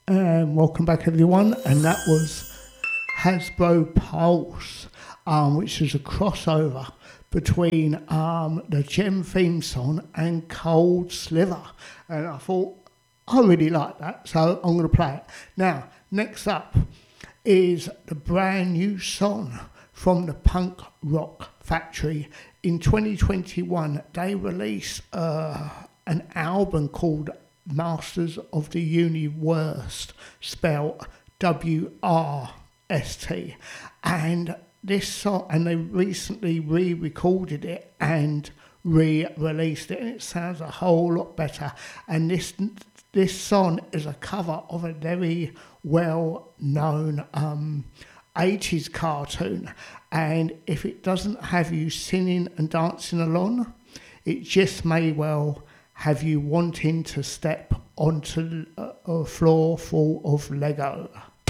Welcome back, everyone. And that was Hasbro Pulse, which is a crossover between the Gem theme song and Cold Sliver. And I thought, I really like that, so I'm going to play it. Now, next up is the brand new song from the Punk Rock Factory. In 2021, they released an album called Masters of the Universe, spelled WRST, and this song, and they recently re-recorded it and re-released it, and it sounds a whole lot better. And this song is a cover of a very well-known 80s cartoon, and if it doesn't have you singing and dancing along, it just may well have you wanting to step onto a floor full of Lego.